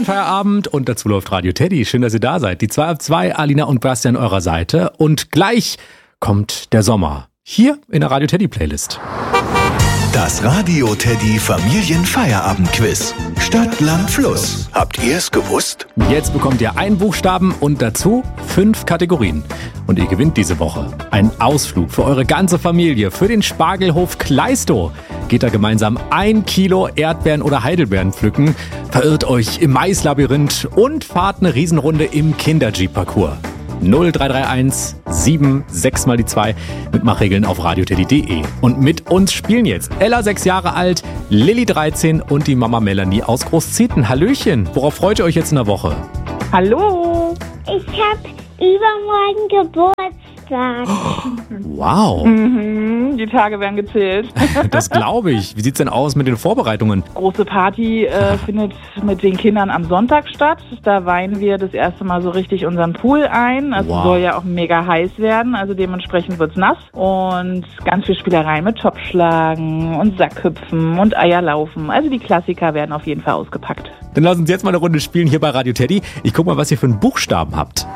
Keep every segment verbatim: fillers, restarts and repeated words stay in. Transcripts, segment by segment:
Familienfeierabend und dazu läuft Radio Teddy. Schön, dass ihr da seid. Die zwei ab zwei, Alina und Bastian an eurer Seite. Und gleich kommt der Sommer. Hier in der Radio Teddy Playlist. Das Radio Teddy Familienfeierabend-Quiz. Stadt, Land, Fluss. Habt ihr es gewusst? Jetzt bekommt ihr einen Buchstaben und dazu fünf Kategorien. Und ihr gewinnt diese Woche einen Ausflug für eure ganze Familie für den Spargelhof Kleistow. Geht da gemeinsam ein Kilo Erdbeeren oder Heidelbeeren pflücken, verirrt euch im Maislabyrinth und fahrt eine Riesenrunde im Kinder-Jeep-Parcours. null drei drei eins sieben sechs mal die zwei. Mitmachregeln auf radioteddy punkt de. Und mit uns spielen jetzt Ella, sechs Jahre alt, Lilly, dreizehn und die Mama Melanie aus Großzieten. Hallöchen, worauf freut ihr euch jetzt in der Woche? Hallo. Ich hab übermorgen Geburtstag. Wow. Mhm, die Tage werden gezählt. Das glaube ich. Wie sieht's denn aus mit den Vorbereitungen? Große Party äh, findet mit den Kindern am Sonntag statt. Da weihen wir das erste Mal so richtig unseren Pool ein. Also Wow. soll ja auch mega heiß werden. Also dementsprechend wird's nass. Und ganz viel Spielerei mit Topfschlagen und Sackhüpfen und Eierlaufen. Also die Klassiker werden auf jeden Fall ausgepackt. Dann lass uns jetzt mal eine Runde spielen hier bei Radio Teddy. Ich guck mal, was ihr für einen Buchstaben habt.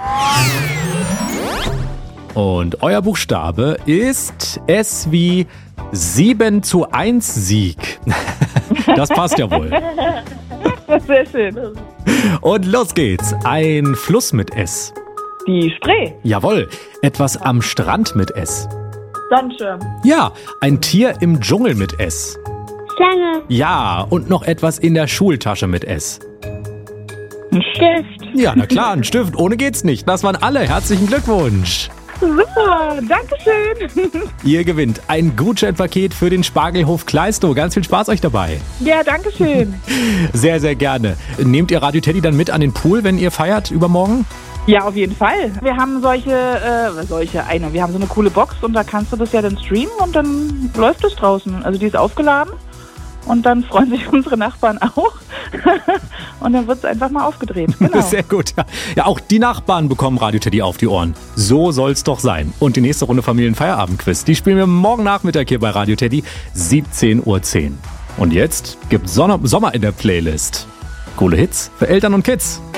Und euer Buchstabe ist S wie sieben zu eins Sieg. Das passt ja wohl. Sehr schön. Und los geht's. Ein Fluss mit S. Die Spree. Jawohl. Etwas am Strand mit S. Sonnenschirm. Ja, ein Tier im Dschungel mit S. Schlange. Ja, und noch etwas in der Schultasche mit S. Ein Stift. Ja, na klar, ein Stift. Ohne geht's nicht. Das waren alle. Herzlichen Glückwunsch. Super, Dankeschön. Ihr gewinnt ein Gutscheinpaket für den Spargelhof Kleistow. Ganz viel Spaß euch dabei. Ja, Dankeschön. Sehr, sehr gerne. Nehmt ihr Radio Teddy dann mit an den Pool, wenn ihr feiert übermorgen? Ja, auf jeden Fall. Wir haben solche, äh, solche, eine, wir haben so eine coole Box und da kannst du das ja dann streamen und dann läuft es draußen. Also die ist aufgeladen und dann freuen sich unsere Nachbarn auch und dann wird es einfach mal aufgedreht. Genau. Sehr gut. Ja. ja, auch die Nachbarn bekommen Radio Teddy auf die Ohren. So soll's doch sein. Und die nächste Runde Familienfeierabend-Quiz, die spielen wir morgen Nachmittag hier bei Radio Teddy, siebzehn Uhr zehn. Und jetzt gibt's Sonne- Sommer in der Playlist. Coole Hits für Eltern und Kids.